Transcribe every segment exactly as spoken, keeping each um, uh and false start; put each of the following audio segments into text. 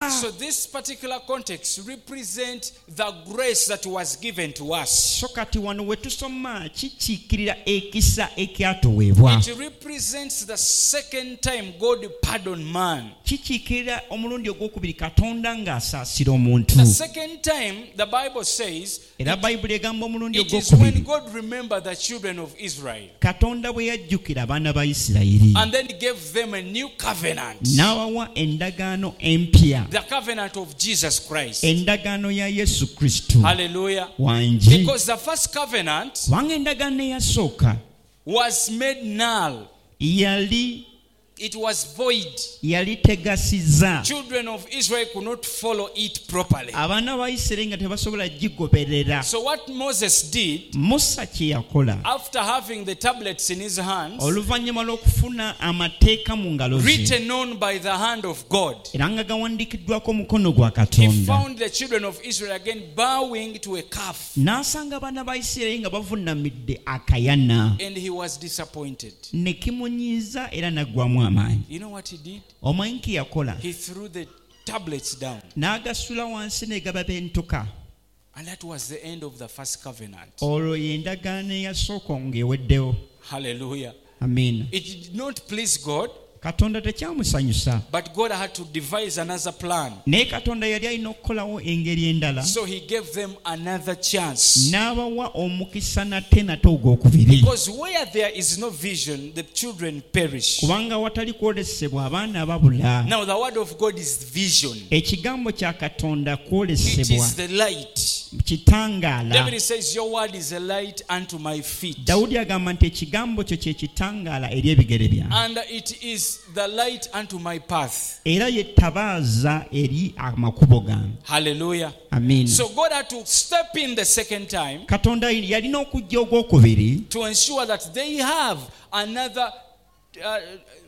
ekisa. So this particular context represents the grace that was given to us. So kati wano wetusoma kikiikirira ekisa ekyatuweebwa. It represents the second time God pardoned man. Kikiikirira omulundi ogwokubiri Katonda ng'asaasira omuntu. The second time the Bible says Era Bayibuli egamba omulundi it is when ogwokubiri God remembered the children of Israel. Katonda bwe yajjukira abaana ba Isirayiri. And then he gave them a new covenant. N'abawa endagaano empya. The covenant of Jesus Christ. Endagaano ya Yesu Kristo. Hallelujah. Wangi. Because the first covenant Kubanga endagaano eyasooka was made null. yali It was void. yali tegasiza. Children of Israel could not follow it properly. Abaana ba Isirayiri nga tebasobola gigoberera. So what Moses did, Musa kye yakola after having the tablets in his hands, oluvannyuma lw'okufuna amateeka mu ngalo ze written on by the hand of God, era nga gawandiikiddwako omukono gwa he Katonda, found the children of Israel again bowing to a calf, n'asanga abaana ba Isirayiri nga bavuunamidde akayana, and he was disappointed. ne kimunyiiza era n'aggwamu amaanyi. You know what he did? Omanyi ki yakola? He threw the tablets down, N'agasula wansi ne gaba bentuka. and that was the end of the first covenant. Olwo y'endagaano eyasooka ng'eweddewo. Hallelujah. Amiina. It did not please God, Katonda tekyamusanyusa, but God had to devise another plan. naye Katonda yali alina okukolawo engeri endala, So he gave them another chance. n'abawa omukisa nate nate ogwokubiri. Because where there is no vision, the children perish. Kubanga watali kwolesebwa abaana babula. Now the word of God is vision. Ekigambo kya Katonda It kwolesebwa, is the light. kitangaala. David says, your word is a light unto my feet. Dawudi agamba nti ekigambo kyo kye kitangaala eri ebigere byange, And it is the light unto my path. era ye ttabaaza eri amakubo gange. Hallelujah. Amiina. So God had to step in the second time Katonda yalina okujja ogwokubiri to ensure that they have another uh,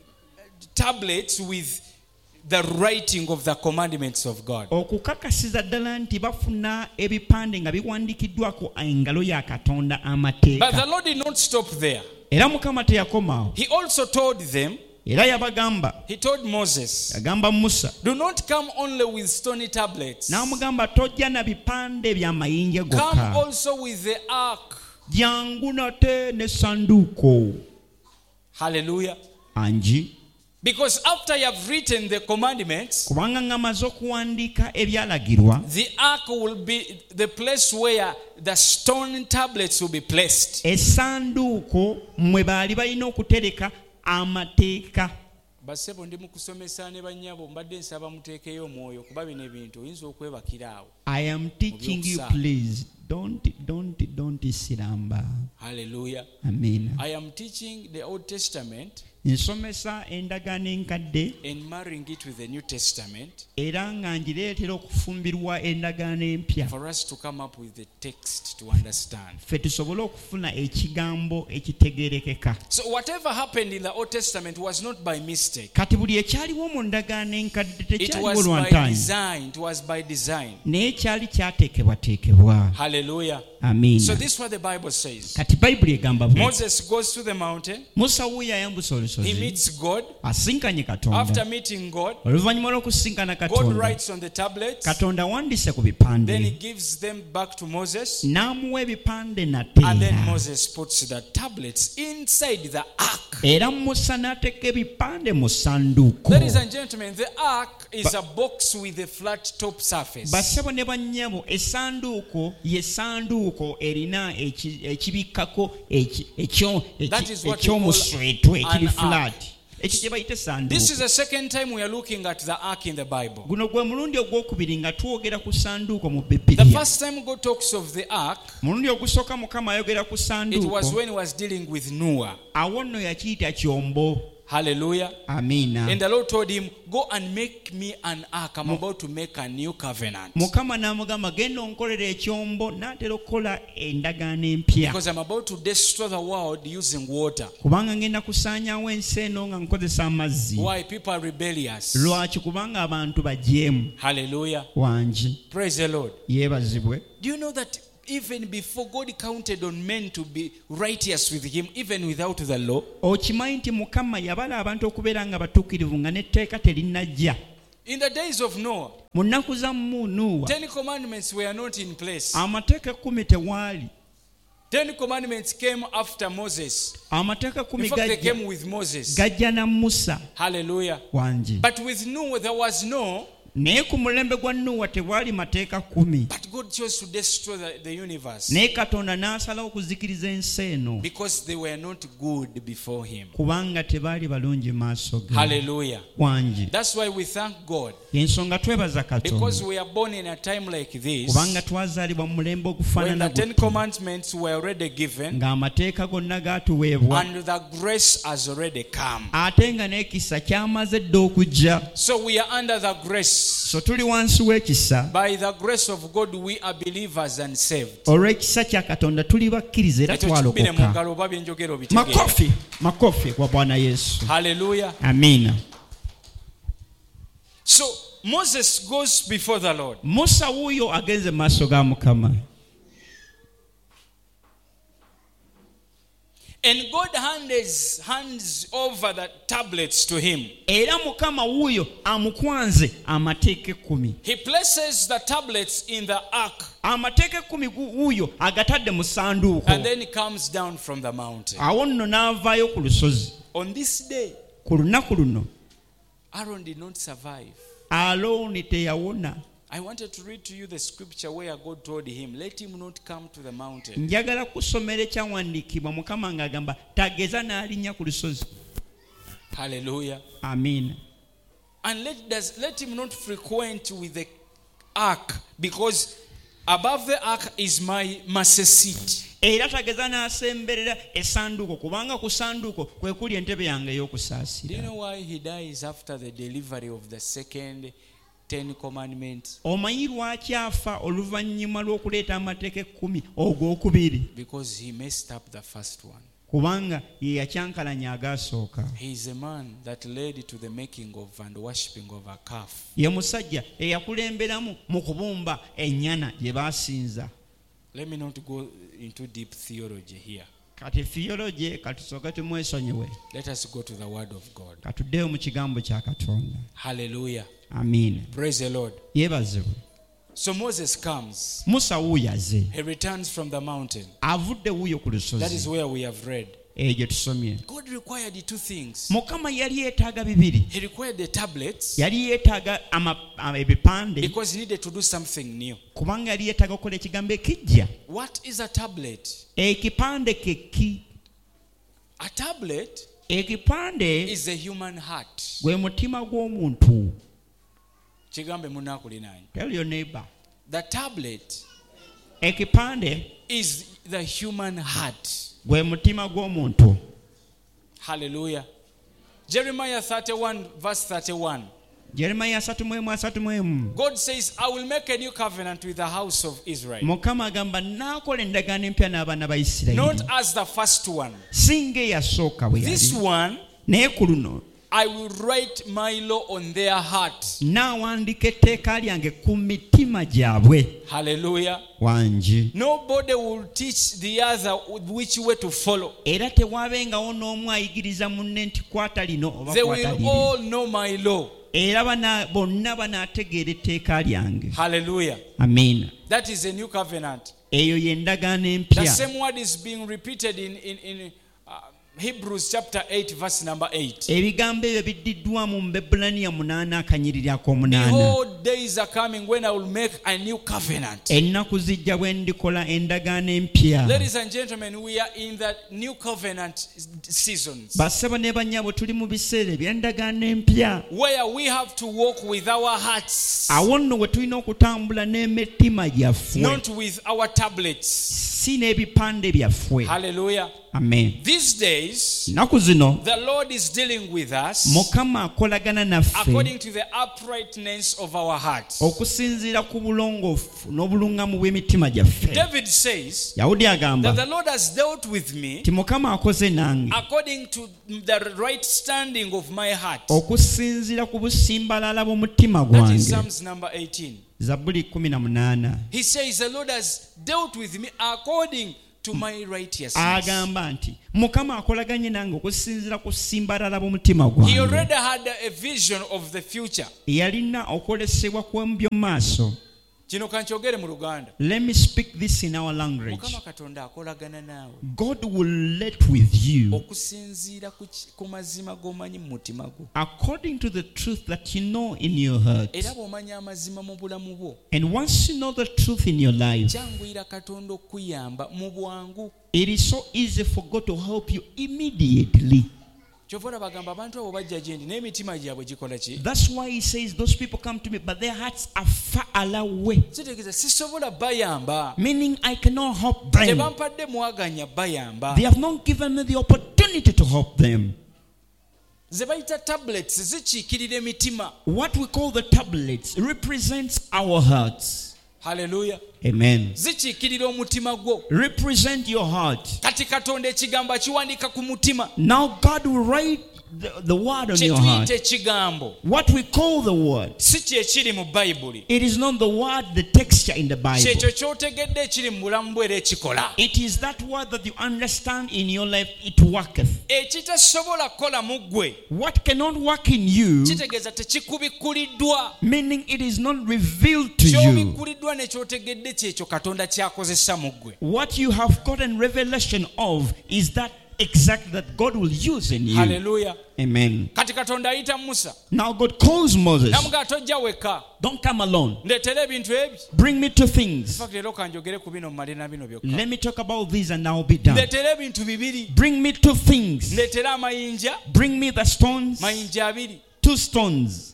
tablets with the writing of the commandments of God. okukakasiza ddala nti bafuna ebipande nga biwandiikiddwako engalo ya Katonda But the amateeka. Lord did not stop there. Era Mukama teyakomaawo, He also told them, era yabagamba, he told Moses, yagamba Musa, do not come only with stony tablets. n'amugamba tojja na bipande bya mayinja Come gokka, also with the ark. jangu nate n'essanduuko. Hallelujah. Angi. Because after you have written the commandments, Kubanga ngamaze okuwandiika ebyalagirwa, the ark will be the place where the stone tablets will be placed. essanduuko mwe baali balina okutereka amateeka. Basebo ndi mukusomesa ne bannyabo mbadde nsaba muteekeyo omwoyo kuba bino ebintu oyinza okwebakira awo. I am teaching you, please don't don't don't siramba. Hallelujah. Amen. I am teaching the Old Testament Nsomesa endagaano enkadde and marrying it with the New Testament era nga ngireetera okufumbirwa endagaano empya, for us to come up with the text to understand. ffe tusobole okufuna ekigambo ekitegeerekeka. So whatever happened in the Old Testament was not by mistake. Kati buli ekyaliwo mu ndagaano enkadde It tekyaliwo was by lwantaanya, design. It was by design. naye kyali kyateekebwateekebwa. Hallelujah. Amiina. So this is what the Bible says. Kati Bayibuli egamba bwe, Moses goes to the mountain. Musa wuuyo ayambusa He olusozi, meets God. asinkanye After Katonda. meeting God, Oluvannyuma lw'okusinkana God Katonda, writes on the tablets. Katonda wandise ku Then he bipande, gives them back to Moses. n'amuwa ebipande And then nate, Moses puts the tablets inside the ark. era Musa n'ateeka ebipande mu ssanduuko. Ladies and gentlemen, the ark is a box with a flat top surface. Bassebo ne bannyabo, essanduuko ye ssanduuko erina eki- ekibikkako eki- ekyo- That eki- is what we call ekyomuswetwe ekiri an flat. Ekyo kye bayita This essanduuko. is the second time we are looking at the ark in the Bible. Guno gwe mulundi ogwokubiri nga twogera ku ssanduuko mu The Bibiliya. first time God talks of the ark, Mulundi ogusooka Mukama ayogera ku it was ssanduuko, when he was dealing with Noah. awo nno yakiyita kyombo. Hallelujah. Amiina. And the Lord told him, go and make me an ark. I'm about to make a new covenant. Mukama n'amugamba genda onkolera ekyombo, n'atera okukola endagaano empya. Because I'm about to destroy the world using water. Kubanga ngenda kusaanyaawo ensi eno nga nkozesa amazzi. Why? People are rebellious. Lwaki? Kubanga abantu bajeemu. Hallelujah. Wangi. Praise the Lord. Yeebazibwe. Do you know that even before God counted on men to be righteous with him, even without the law, Okimanyi nti Mukama yabala abantu okubeera nga batuukirivu nga n'etteeka terinnajja. In the days of Noah, mu nnaku za Nuuwa Ten Commandments were not in place. amateeka kkumi tewaali. Ten Commandments came after Moses. Amateeka In kkumi fact, they gajja came with Moses. gajja na Musa Hallelujah. wangi. But with Noah, there was no. Naye ku mulembe gwa Nuuwa tewaali mateeka kkumi. But God chose to destroy the, the universe Naye Katonda n'asalawo okuzikiriza ensi eno because they were not good before Him. kubanga tebaali balungi maaso ge. Hallelujah. Wangi. That's why we thank God, Ensonga twebaza because Katonda we are born in a time like this kubanga twazaalibwa mu mulembe when ogufaanana the Ten gutyo Commandments were already given ng'amateeka gonna gaatuweebwa and the grace has already come. ate nga n'ekisa kyamaze dda okujja. So we are under the grace. So tuli wansi w'ekisa. By the grace of God, we are believers and saved. Olw'ekisa kya Katonda tuli bakkiriza era twalokoka. Makofi, makofi kwa Bwana Yesu. Hallelujah. Amina. So Moses goes before the Lord. Musa wuuyo agenze maaso ga Mukama. And God hands, hands over the tablets to him. Era Mukama wuuyo amukwanze amateeka ekkumi. He places the tablets in the ark Amateeka ekkumi wuuyo agatadde mu ssanduuko. and then he comes down from the mountain. Awo nno n'avaayo ku lusozi. On this day, Ku lunaku luno Aaron did not survive. Alooni teyawona. I wanted to read to you the scripture where God told him, let him not come to the mountain. Njagala kusomera ekyawandiikibwa Mukama ng'agamba tageza n'alinnya ku lusozi. Hallelujah. Amiina. And let, does, let him not frequent with the ark, because above the ark is my mercy seat. Era tageza n'asemberera essanduuko kubanga ku ssanduuko kwe kuli entebe yange Do you ey'okusaasira. know why he dies after the delivery of the second Ten Commandments? Omanyi lwaki afa oluvannyuma lw'okuleeta amateeka ekkumi ogwokubiri? Because he messed up the first one. Kubanga ye yakyankalanya agaasooka. He is a man that led to the making of and worshipping of a calf. Ye musajja eyakulemberamu mu kubumba ennyana gye baasinza. Let me not go into deep theology here. Kati theology katusooke tumwesonyiwe. Let us go to the word of God. Katuddeyo mu kigambo kya Katonda. Hallelujah. Amiina. Praise the Lord. Yeebazibwe. So Moses comes. Musa wuuyo aze. He returns from the mountain. Avudde wuuyo ku That is lusozi. where we have read. Eyo gye tusomye. God required two things. Mukama yali yeetaaga bibiri. He required the tablets Yali yeetaaga ama- ama- ebipande because he needed to do something new. kubanga yali yeetaaga okukola ekigambo ekijja. What is a tablet? Ekipande keki. A tablet Ekipande is a human heart. gwe mutima gw'omuntu. Kigambe munakulinanye. Tell your neighbor. The tablet Ekipande is the human heart. gwe mutima gw'omuntu. Hallelujah. Jeremiah thirty-one verse thirty-one. Jeremiya asatu mu emu asatu mu emu. God says, I will make a new covenant with the house of Israel. Mukama agamba naakola endagaano empya n'abaana ba Not Isirayiri. as the first one. Singa eyasooka bwe This yali. one, Naye ku luno I will write my law on their heart. naawandika etteeka lyange ku mitima gyabwe. Hallelujah. Wangi. Nobody will teach the other which way to follow. Era tewaabengawo n'omu ayigiriza munne nti kwata lino oba They kwata will liri. all know my law. Era bana bonna banaategeera etteeka lyange. Hallelujah. Amiina. That is a new covenant. Eyo ye ndagaano The empya. same word is being repeated in, in, in uh, Hebrews chapter eight verse number eight. Ebigambo ebyo biddiddwamu mu Bebulaniya munaana akanyiriri ak'omunaana. Behold, days are coming when I will make a new covenant. Ennaku zijja bwe ndikola endagaano empya. Ladies and gentlemen, we are in the new covenant seasons Bassebo ne bannyabo tuli mu biseera eby'endagaano empya. where we have to walk with our hearts, Awo nno we tulina okutambula n'emitima gyaffe, not with our tablets. si n'ebipande byaffe. Hallelujah. Amen. These days, Nnaku zino the Lord is dealing with us Mukama akolagana naffe according to the uprightness of our hearts. okusinziira ku bulongoofu n'obuluŋŋamu bw'emitima gyaffe. David says Yawudi that agamba the Lord has dealt with me ti Mukama akoze nange according to the right standing of my heart. okusinziira ku busimbalala bw'omutima That is gwange. Psalms number eighteen. Zabbuli kumi na munaana. He says the Lord has dealt with me according to my righteousness. agamba nti Mukama akolaganye nange okusinziira ku simbalala bw'omutima He gwange. already had a vision of the future. Yalina okwolesebwa kw'omu maaso. Kino kankyogere mu Luganda. Let me speak this in our language. Mukama Katonda akolagana naawe God will let with you okusinziira ku ki- ku mazima g'omanyi mu mutima gwo. according to the truth that you know in your heart. Era bw'omanya amazima mu bulamu bwo, And once you know the truth in your life, kyanguyira Katonda okuyamba mu bwangu. it is so easy for God to help you immediately. Kyova olabagamba abantu abo bajja gye ndi n'emitima gyabwe gikola ki? That's why he says those people come to me, but their hearts are far away. Kitegeeza sisobola bayamba. Meaning I cannot help them. Tebampadde mwaganya bayamba. They have not given me the opportunity to help them. Ze bayita tablets zikiikirira emitima. What we call the tablets represents our hearts. Hallelujah. Amen. Zikiikirira omutima gwo. Represent your heart. Kati Katonda ekigambo akiwandiika ku mutima. Now God will write the, the word on Kye your heart. tuyita ekigambo What we call the word. si kye kiri mu Bayibuli. It is not the word, the texture in the Bible. Kyekyo ky'otegedde ekiri mu bulamu bwo era ekikola. It is that word that you understand in your life, it worketh. Ekitasobola kukola mu ggwe What cannot work in you, kitegeeza tekikubikkuliddwa. meaning it is not revealed to you. Ky'obikkuliddwa ne ky'otegedde kyekyo Katonda ky'akozesa mu ggwe. What you have gotten revelation of is that exact that God will use in you. Hallelujah. Amen. Kati Katonda ayita Musa. Now God calls Moses. Namugamba tojja wekka. Don't come alone. Ndeetera ebintu ebyo. Bring me two things. In fact, leero kanjogere ku bino mmale na bino byokka. Let me talk about this and I'll be done. Ndeetera ebintu bibiri. Bring me two things. Ndeetera amayinja. Bring me the stones. Mayinja abiri. Two stones.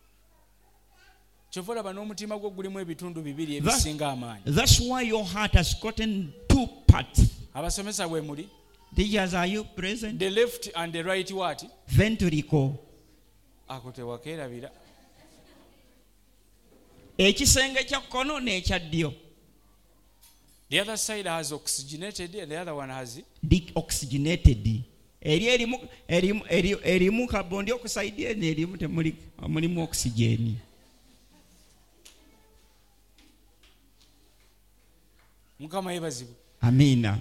Kyova olaba n'omutima gwo gulimu ebitundu bibiri That- ebisinga amaanyi. That's why your heart has gotten two parts. Abasomesa bwe muli. Teachers, are you present? The left and the right what? Ventricle. Ako tewakeerabira. Ekisenge kya kkono n'ekya ddyo. The other side has oxygenated and the other one has Deoxygenated. Eri erimu erimu eri- erimu carbon dioxide eno erimu temuli mulimu oxygen. Mukama yebazibwe. Amina.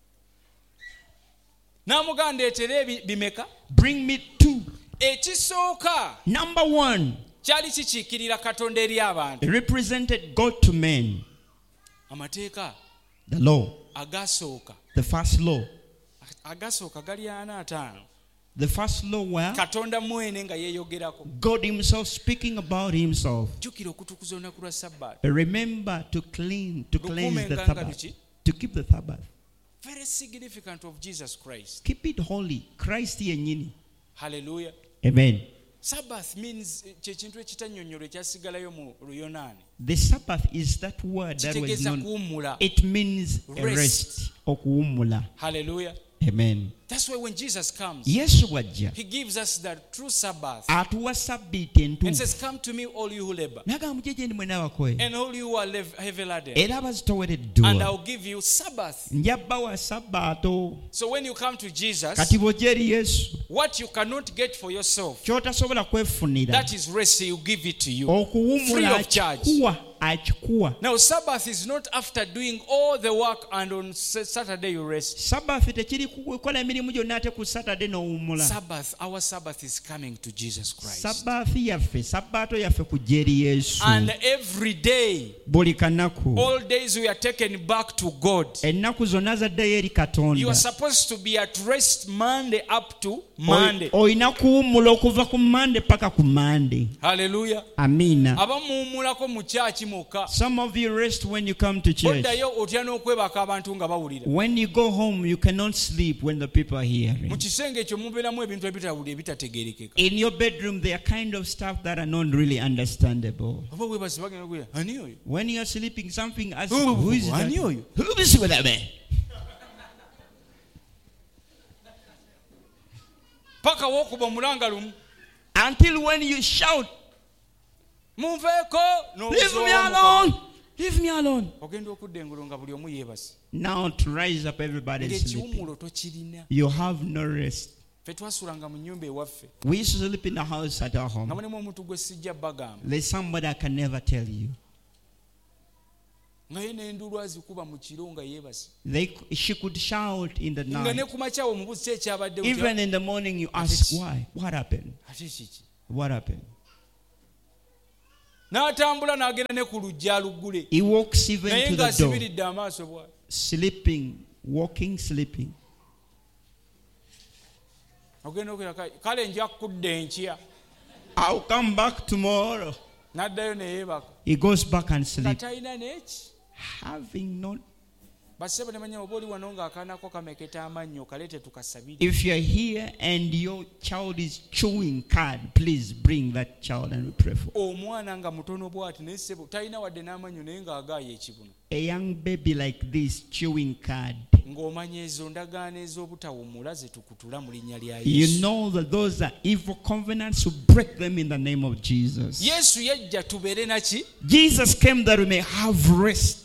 N'amugamba ndeetera ebi- bimeka. Bring me two. Ekisooka Number one, kyali kikiikirira Katonda eri abantu. it represented God to men. Amateeka The law. agasooka The first law. agasooka gali ana ataano. The first law where Katonda mwene nga yeeyogerako. God himself speaking about himself. Jjukira okutukuza olunaku lwa Sabbaati. Remember to clean, to cleanse the Lukumenga nga Sabbath. biki? To keep the Sabbath. Very significant of Jesus Christ. Keep it holy. Christ yennyini. Hallelujah. Amen. Sabbath means kye kintu ekitannyonnyola ekyasigalayo mu Luyonaani. The Sabbath is that word that was Kitegeeza known. kuwummula. It means a Rest. rest. Okuwummula. Hallelujah. Amen. That's why when Jesus comes, Yesu bw'ajja he gives us the true Sabbath atuwa sabbiiti and entuufu. says, come to me all you who labor N'agamba mujje gye ndi mwenna abakoye and all you who are lev- heavy laden, era and abazitowereddwa I'll give you Sabbath. nja bbawa sabbaato. So when you come to Jesus, Kati bw'ojja eri Yesu what you cannot get for yourself, ky'otasobola kwefunira that is rest, he'll give it to you. okuwummula free of charge. akikuwa akikuwa. Now, Sabbath is not after doing all the work and on Sa- Saturday you rest. Sabbath tekiri kukola emirimu gyonna ate ku Saturday n'owummula. Sabbath, our Sabbath is coming to Jesus Christ. Sabbaathi yaffe, sabbaato yaffe kujja eri Yesu. And every day, Buli kanaku. all days we are taken back to God. Ennaku zonna zaddayo eri You Katonda. are supposed to be at rest Monday up to Monday. Oy- oyina kuwummula okuva ku Monday paka ku Monday. Hallelujah. Amiina. Abamuwummulako mu kyaki mwokka. Some of you rest when you come to church. Oddayo otya n'okwebaka abantu nga bawulira. When you go home, you cannot sleep when the people are Mu hearing. kisenge ekyo mubeeramu ebintu ebitawulira ebitategeerekeka. In your bedroom, there are kind of stuff that are not really understandable. Oba weebase bagenda kuya, ani oyo? When you are sleeping, something as Oh, who is that? ani oyo? Who is with that man? Paka w'okuba omulanga lumu. Until when you shout, Munveeko leave me n'obuzola alone, leave me alone. ogenda okudda engulu nga buli omu yeebase. Now to rise up, everybody is sleeping. Ng'ekiwummulo tokirina. You have no rest. Ffe twasuulanga mu nnyumba ewaffe. We used to sleep in the house at our Nga home. mulimu omuntu gwe sijja bagamba. There's somebody I can never tell you. nga ye n'endulu azikuba mu kiro nga yeebase. They, she could shout in the nga ne night. ku makya omubuuzi ki ekyabadde Even in the morning you ask why. What happened? ate kiki What happened? n'atambula n'agenda ne ku lujja aluggule He walks even naye to the door. ng'asibiridde amaaso bwa Sleeping, walking, sleeping. ogenda okwera kale nja kudda enkya I'll come back tomorrow. n'addayo ne yeebaka He goes back and sleeps. katalina n'eki Having not. basebo ne manya oba oli wano ng'akaanako kameketa amannyo kaleete tukasabire. If you're here and your child is chewing card, please bring that child and we pray for. omwana nga mutono bw'ati naye ssebo talina wadde n'amannyo naye ng'agaayo ekibuno A young baby like this chewing card. ng'omanya ezo ndagaano ez'obutawummula ze tukutula mu linnya lya You yesu. know that those are evil covenants, to break them in the name of Jesus. yesu yajja tubeere naki Jesus came that we may have rest.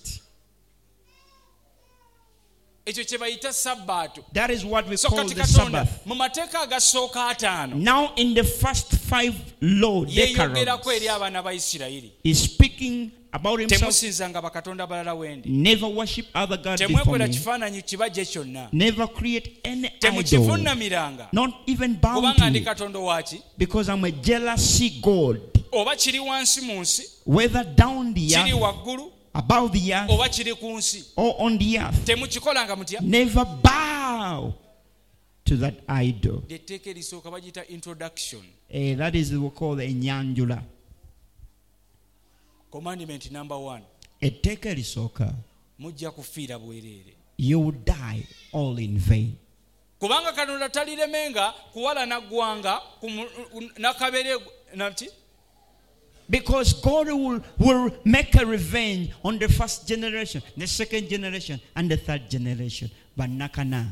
ekyo kye bayita sabbaato. That is what we so call kati the katonda Sabbath. mu mateeka agasooka ataano Now in the first five law yeeyogerako eri decalogues, abaana ba isirayiri he's speaking about himself. temusinzanga bakatonda balala wendi Never worship other gods before temwekola me. kifaananyi kibajje kyonna Never create any idol. temukivuunamiranga Not even bow kubanga to ndi it. katonda waaki Because I'm a jealousy God. oba kiri wansi mu nsi Whether down the kiri earth, waggulu above the earth, oba kiri ku nsi or on the earth. temukikolanga mutya. Never bow to that idol. etteeka erisooka bagiyita introduction. Eh, that is what we call the Nyanjula. commandment number one Etteka erisooka, mujja kufiira bwereere you will die all in vain. kubanga katonda taliremenga kuwalana ggwanga ku mu- nakabere naki Because God will, will make a revenge on the first generation, the second generation, and the third generation. Banakana.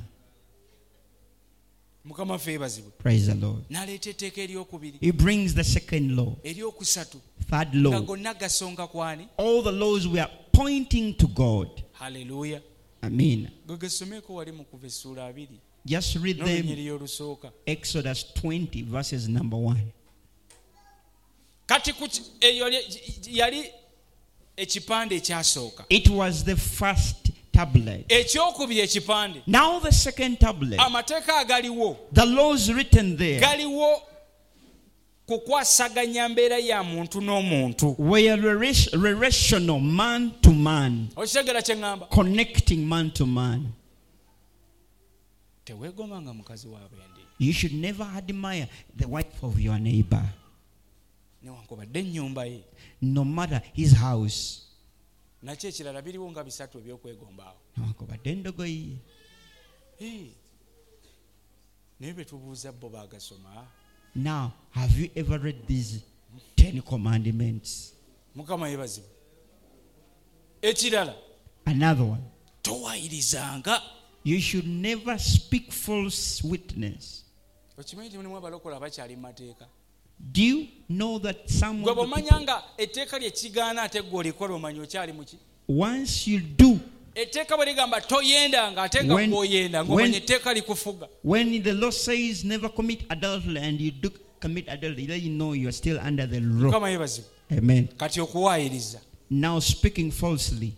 mukama ffe yeebazibwe. Praise the Lord. n'aleeta etteeka eryokubiri He brings the second law, eryokusatu third nga law. gonna gasonga kwani. All the laws were pointing to God. haleluya. Amen. gwe gasomeeko wali mu kuva essuula abiri Just read n'olunyiri them. y'olusooka. Exodus twenty, verses number one. kati ku ki- eyo yali- yali ekipande ekyasooka. It was the first tablet. ekyokubiri ekipande Now the second tablet, amateeka agaliwo the laws written there galiwo kukwasaganya mbeera ya muntu n'omuntu. were rela- relational, man to man, okitegera kye ŋŋamba. connecting man to man. teweegomanga mukazi wa bendi You should never admire the wife of your neighbor, newankubadde ennyumba ye. no matter his house. nakyo ekirala biriwo nga bisatu ebyokwegombaawo. Newankubadde endogoyi ye. Hey. naye be tubuuza bo baagasoma. Now, have you ever read these Ten Commandments? mukama yeebazibwe. ekirala Another one. towaayirizanga. You should never speak false witness. okimanyi nti mulimu abalokola abakyali mu mateeka. Do you know that some gwe of the bw'omanya people, nga etteeka lye kigaana ate gwe olikola omanya okyali muki. once you do, etteeka bwe ligamba toyendanga ate nga When- gw'oyenda when- ng'omanya etteeka likufuga. when the law says never commit adultery and you do commit adultery, then you know you are still under the law. mukama yeebazibwe. Amen. kati okuwaayiriza Now speaking falsely.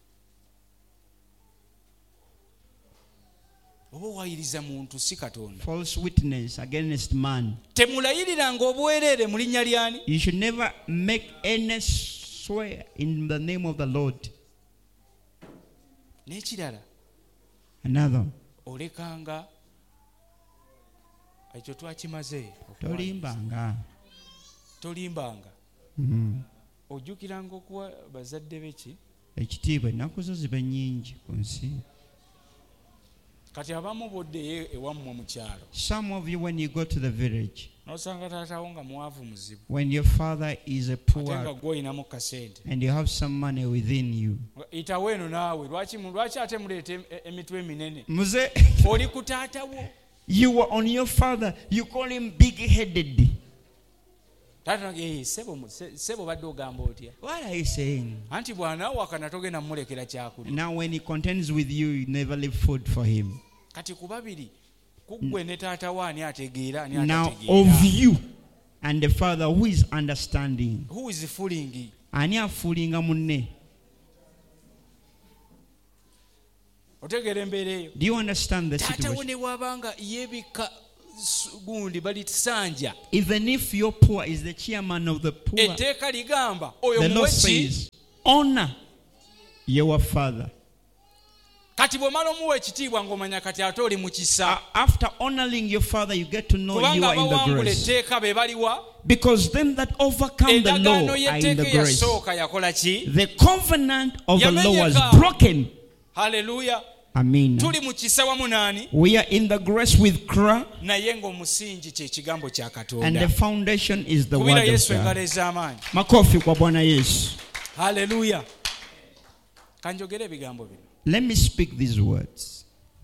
oba owaayiriza muntu si katonda. False witness against man. temulayiriranga obwereere mu linnya lyani. You should never make any swear in the name of the Lord. n'ekirala Another. olekanga ekyo twakimaze. Tolimbanga. tolimbanga. Mhm. ojjukiranga okuwa bazadde beki. Ekitiibwa ennaku zo ziba nnyingi ku nsi. kati abamu boddeyo ewammwe mu kyalo Some of you, when you go to the village, n'osanga taatawo nga mwavu muzibu when your father is a ate nga poor gw'olinamu kasente. and you have some money within you, itawo eno naawe lwaki lwaki ate muleeta em- emitwe eminene. Muze, oli ku taatawo. you were on your father, you call him big-headed. taata eh, sebo mu- se- sebo badde ogamba otya. What are you saying? anti bw'anaawakana togenda mumulekera kyakulya. Now when he contends with you, you never leave food for him. kati ku babiri kuggwe ne taatawo ani ategeera ani Now atategeera. of you and the father, who is understanding? who is fooling? Ani afuulinga munne? otegeera embeera eyo. Do you understand the taata wo situation? ne bw'abanga yeebika s- gundi balitusanja, Even if your poor is the chairman of the poor, etteeka ligamba oyo the Lord muwe ki. says, honor your father. Kati bw'omala omuwa ekitiibwa ng'omanya kati ate oli mu kisa. Uh, after honoring your father, you get to know you Kubanga are in the abawangula grace. etteeka be baliwa. Because them that overcome the law Endagaano are in y'etteeka the grace. eyasooka yakola ki? The covenant of the law was Yamenyeka. broken. Haleluya. Amen. Tuli mu kisa wamu naani? We are in the grace with Christ, naye ng'omusingi kye kigambo kya and the Katonda. foundation is the Kubira word of Yesu engalo God. ez'amaanyi. Makofi kwa Bwana Yesu. Haleluya. Kanjogere ebigambo bino. Let me speak these words.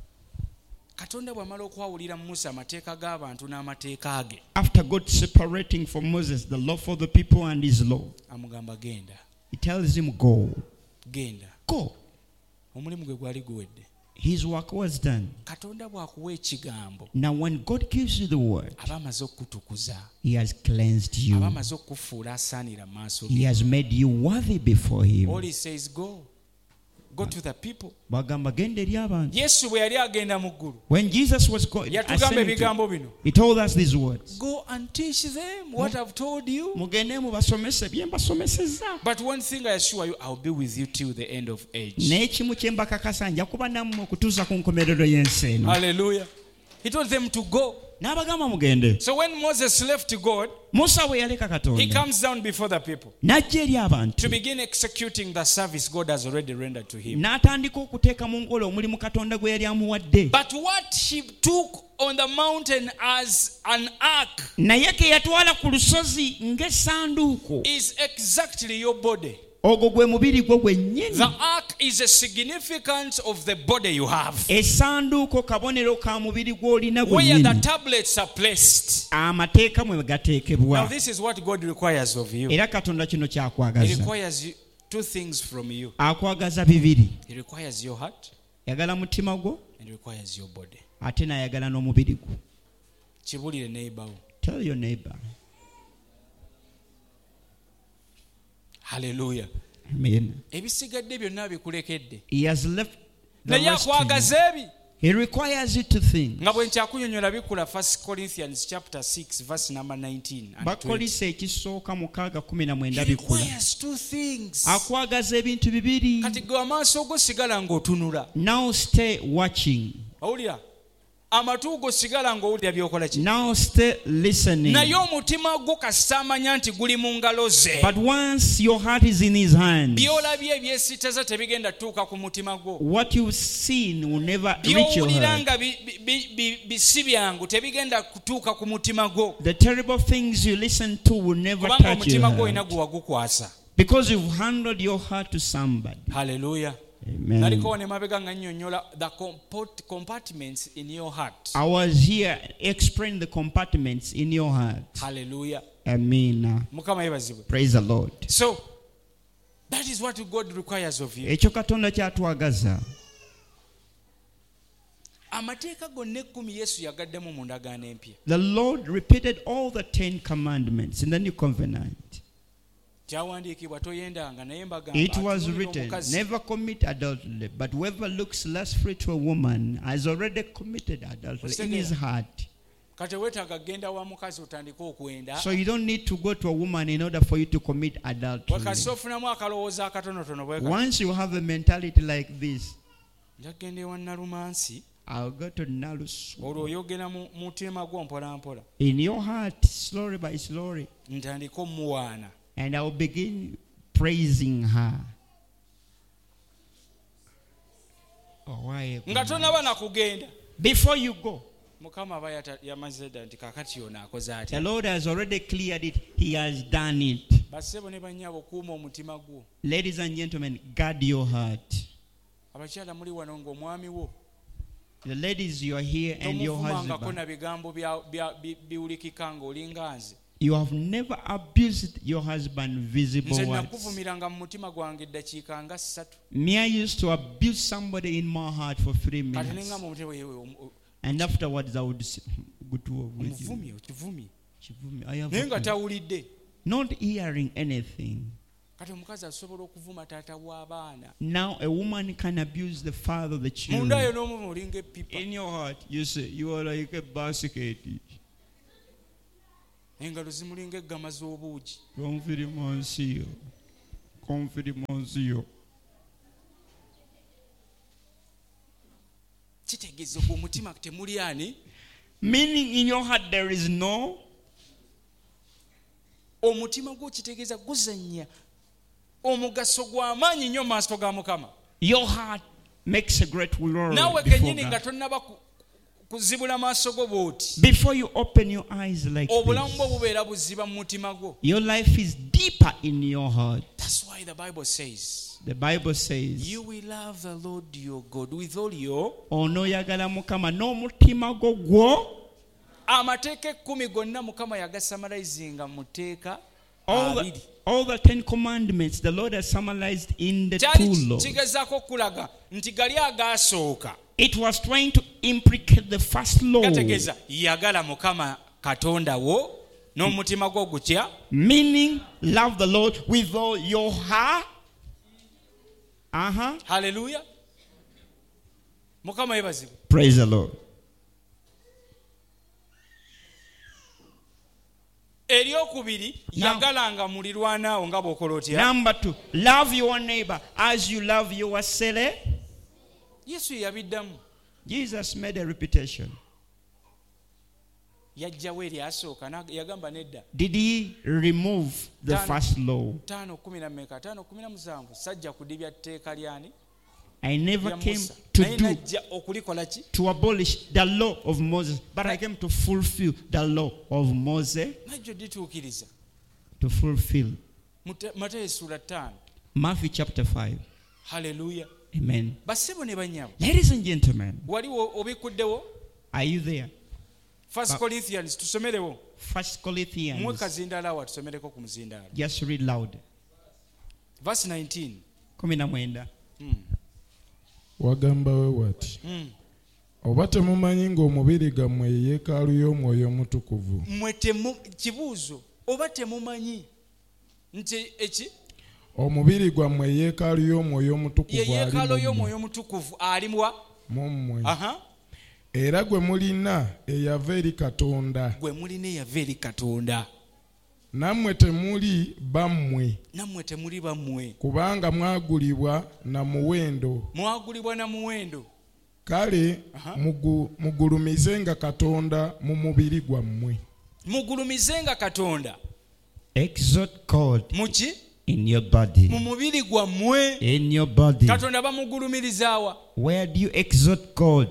Katonda bw'amala okwawulira Musa amateeka g'abantu n'amateeka ge, After God separating from Moses the law for the people and his law, amugamba genda, he tells him, go. genda. Go. Omulimu gwe gwali guwedde. His work was done. Katonda bw'akuwa ekigambo, Now when God gives you the word, aba amaze okukutukuza, he has cleansed aba you. amaze okukufuula asaanira mu maaso He ge. has made you worthy before him. All he says, go. Go to the people. Bagamba genda eri abantu. Yesu bwe yali agenda mu ggulu, When Jesus was going, yatugamba ebigambo bino. he told us these words. Go and teach them what I've told you. Mugende mubasomese bye mbasomesezza. But one thing I assure you, I'll be with you till the end of age. N'ekimu kye mbakakasa nja kuba nammwe okutuusa ku nkomerero y'ensi eno. Hallelujah. He told them to go. N'abagamba mugende. So when Moses left God, Musa bwe yaleka he Katonda comes down before the people n'ajja eri abantu to begin executing the service God has already rendered to him. n'atandika okuteeka mu nkola omulimu Katonda gwe yali amuwadde. But what he took on the mountain as an ark Naye ke yatwala ku lusozi ng'essanduuko, is exactly your body. ogwo gwe mubiri gwo gwennyini. The ark is a significance of the body you have, Essanduuko kabonero ka mubiri gw'olina where the gwennyini. tablets are placed. Amateeka mwe Now gateekebwa. this is what God requires of you. Era Katonda kino He kyakwagaza. requires you two things from you. Akwagaza bibiri. He requires your heart Yagala mutima gwo and he requires your body. ate n'ayagala n'omubiri gwo. Kibulire neighbor. Tell your neighbor. Hallelujah. Amen. Ebisigadde byonna bikulekedde. He has left the Naye rest to you. akwagaza ebi. He requires you to think. Nga bwe nkyakunyonyola bikula First Corinthians chapter six verse number nineteen and twenty. Bakolisa ekisooka mukaaga kumi na mwenda He bikula. requires two things. Akwagaza ebintu bibiri. Kati gwe amaaso go sigala ng'otunula. Now stay watching. Owulira? Amatu go sigala ng'owulira by'okola ki? Now stay listening. Naye omutima gwo kasita amanya nti guli mu ngalo ze. But once your heart is in his hands, By'olabye ebyesitaza tebigenda tuuka ku mutima gwo. what you've seen will never reach your By'owulira heart. nga bi- bi- bi- bisi byangu tebigenda kutuuka ku mutima gwo. The terrible things you listen to will never Kubanga touch your omutima gwo olina heart. gwe wagukwasa. Because you've handed your heart to somebody. Hallelujah. Amen. Naliko wane mabega nga nnyonnyola the comport- compartments in your heart. I was here explaining the compartments in your heart. Hallelujah. Amen. Mukama yebazibwe. Praise the Lord. So that is what God requires of you. Ekyo Katonda kyatwagaza. Amateeka gonna ekkumi Yesu yagaddemu mu ndagaano empya. The Lord repeated all the Ten Commandments in the New Covenant. Kyawandiikibwa toyendanga naye mbagamba It was atunuulira written, omukazi. never commit adultery, but whoever looks lustfully to a woman has already committed adultery in his heart. Kati weetaaga kgenda wa mukazi otandike okwenda. So you don't need to go to a woman in order for you to commit adultery. Wakati ofunamu akalowooza akatonotono bwe kati. Once you have a mentality like this, Nja kgenda ewa Nalumansi, I'll go to Nalus. olwo oyogera mu mutima gwo mpola mpola. In your heart, slowly by slowly, Ntandike omuwaana. and I'll begin praising her. Oh, why? Nga tonaba na kugenda. Before you go, Mukama aba yata- yamaze dda nti kaakati ono akoze the atya. Lord has already cleared it. He has done it. Bassebo ne bannyabo kuuma omutima gwo. Ladies and gentlemen, guard your heart. Abakyala muli wano ng'omwami wo The ladies, you are here and your tomuvumangako husband. na bigambo bya- bya- bi- biwulikika ng'olinga nze. You have never abused your husband visible Nze words. nakuvumiranga mu mutima gwange eddakiika nga ssatu. Me, I used to abuse somebody in my heart for three Kati minutes. nengamba omutima yewe omu- And afterwards, I would say, good to with you. omuvumye okivumye. Chivumi, I have Naye nga abused. tawulidde. Not hearing anything. kati omukazi asobola okuvuma taata w'abaana Now a woman can abuse the father of the munda yo children. n'omuvuma olinga epipa In your heart, you say you are like a basket. engalo zimulinga eggama z'obuugi. Confirmation. Confirmation. Kitegeeza ogwo omutima temuli ani. Meaning in your heart there is no. Omutima gwo kitegeeza guzannya omugaso gw'amaanyi nnyo maaso ga Mukama. Your heart makes a great glory Naawe before kennyini nga God. tonnaba kuzibula maaso go bw'oti. Before you open your eyes like Obulamu bwo this, bubeera buziba mu mutima gwo. your life is deeper in your heart. That's why the Bible says, The Bible says, you will love the Lord your God with all your. onoyagala Mukama n'omutima gwo gwo. Amateeka ekkumi gonna Mukama yagasamalizinga mu tteeka All abiri. the, all the Ten Commandments the Lord has summarized in the two Kyali laws. kigezaako okulaga nti gali agaasooka. It was trying to implicate the first law, Gategeeza yagala Mukama Katonda wo n'omutima gwo gutya. meaning love the Lord with all your heart. Uh-huh. Haleluya. Mukama yebazibwe. Praise the Lord. Eryokubiri yagalanga mulirwanaawo nga bw'okola otya. Number two, love your neighbor as you love yourself. Yesu yabiddamu. Jesus made a reputation. Yajjawo eri asooka na- yagamba nedda. Did he remove the Done. first law? Taano kumi na mmeka taano kumi na musanvu sajja kudibya tteeka lyani I never lya came Musa. to Naye do najja okulikola ki? to abolish the law of Moses, but I came to fulfill the law of Moses, Najja dituukiriza. to fulfill. Matayo essula ttaano. Matthew chapter five. Haleluya. Amen. Bassebo ne bannyabo. Ladies and gentlemen, Wali wo- obikuddewo? are you there? First Corinthians tusomerewo. First Mwe Corinthians. kazindaala wa tusomereko ku muzindaala. Just read loud. Verse nineteen. Kumi na mwenda. Wagamba we wati. Mm. Oba temumanyi ng'omubiri gammwe ye yeekaalu y'Omwoyo Omutukuvu. Mwe temu kibuuzo oba temumanyi nti eki Omubiri gwammwe ye yeekaalu y'Omwoyo ye Omutukuvu ali yeekalo mu mmwe. y'omwoyo omutukuvu alimuwa. mu mmwe. Aha. Era gwe mulina eyava eri Katonda. Gwe mulina eyava eri Katonda. Nammwe temuli bammwe, Nammwe temuli bammwe. kubanga mwagulibwa na muwendo. Mwagulibwa na muwendo. Kale Aha. mugu- mugulumizenga Katonda mu mubiri gwammwe. Mugulumizenga Katonda. Exalt God Muki? in your body. Mu mubiri gwammwe. In your body. Katonda bamugulumirizaawa. Where do you exalt God?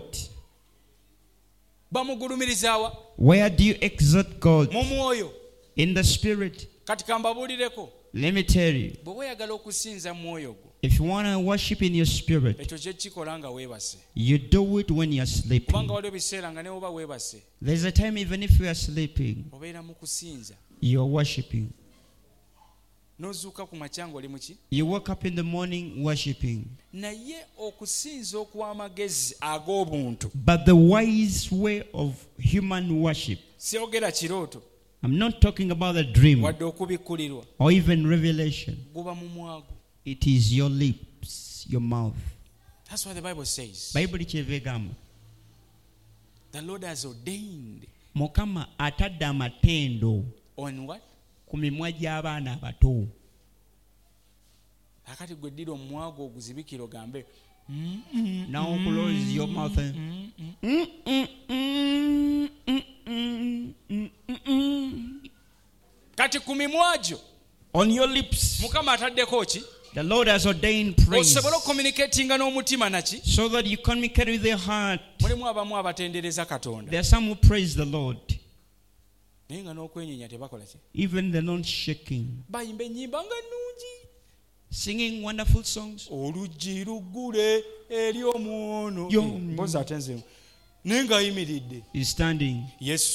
Bamugulumirizaawa. Where do you exalt God? Mu mwoyo. In the spirit. Kati kambabuulireko. Let me tell you, Bwe weeyagala okusinza mu mwoyo gwo. if you want to worship in your spirit, Ekyo kye kikola nga weebase. you do it when you're sleeping. Kubanga waliwo ebiseera nga ne woba weebase. There's a time even if you are sleeping, Obeera mu kusinza. you're worshiping. N'ozuuka ku makya ng'oli mu ki? You wake up in the morning worshiping. Naye okusinza okw'amagezi ag'obuntu. But the wise way of human worship, Siyogera kirooto. I'm not talking about a dream Wadde okubikkulirwa. or even revelation. Guba mu mwago. It is your lips, your mouth. That's what the Bible says. Bible kyeva egamba. The Lord has ordained Mukama atadde amatendo on what? ku mimwa gy'abaana abato. Akati gwe ddira omwago oguzibikira ogambe. Now close your mouth. and- Mm, mm, mm, mm, mm, mm, mm, mm. Kati ku mimwa gyo On your lips, Mukama ataddeko ki? the Lord has ordained praise Osobole okommunikatinga n'omutima naki? so that you communicate with your heart. Mulimu abamu abatendereza Katonda. There are some who praise the Lord, Naye nga n'okwenyinya tebakola ki? even they're not shaking, Bayimba ennyimba nga nnungi. singing wonderful songs. Oluggi luggule eri omwono. Yo. Mpozi ate nze. Naye ng'ayimiridde. He's standing. Yesu